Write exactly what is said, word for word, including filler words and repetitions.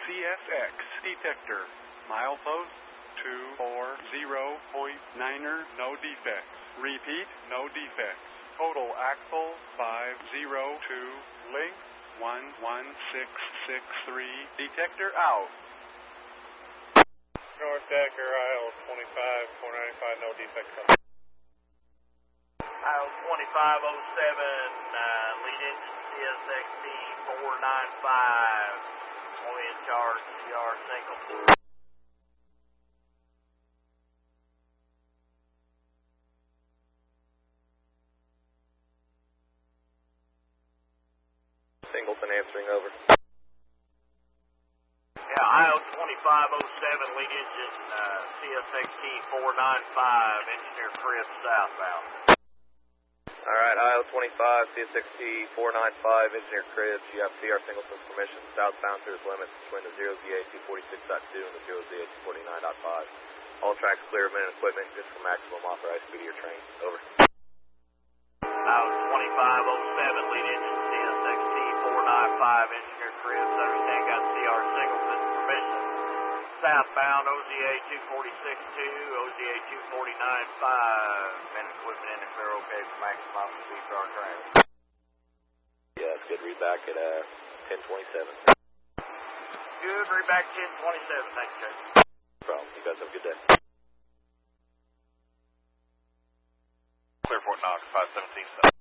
S X detector. Milepost two four zero point niner, no defects. Repeat, no defects. Total axle five zero two, length one one six six three, detector out. North Decker, I L twenty-five four ninety-five, no defects. I L twenty-five oh seven, uh, lead engine C S X T four ninety-five, only in charge, C R single. Singleton answering over. Yeah, I L twenty-five oh seven, lead engine uh, C S X T four ninety-five, engineer Chris southbound. Alright, I L twenty-five, C S X T four ninety-five, engineer Chris, you have C R Singleton's permission southbound through his limits between the zero Z A two forty-six point two and the zero Z A two forty-nine point five. All tracks clear of men and equipment just for maximum authorized speed of your train. Over. I L twenty-five oh seven, lead engine C S X T four ninety-five, engineer Chris, understand got C R Singleton's permission southbound O Z A two forty-six point two, O Z A two forty-nine point five, men and equipment in and clear okay for maximum speed for our train. Yeah, it's good. Read back at uh, ten twenty-seven. Good, read back ten twenty-seven, thanks, Jay. No problem. You guys have a good day. Clear Fort Knox, five seventeen.